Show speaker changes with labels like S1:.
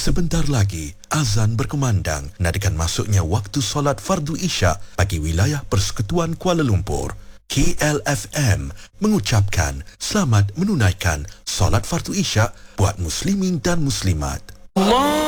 S1: Sebentar lagi, azan berkumandang nadakan masuknya waktu solat fardu Isyak bagi wilayah Persekutuan Kuala Lumpur. KLFM mengucapkan selamat menunaikan solat fardu Isyak buat muslimin dan muslimat.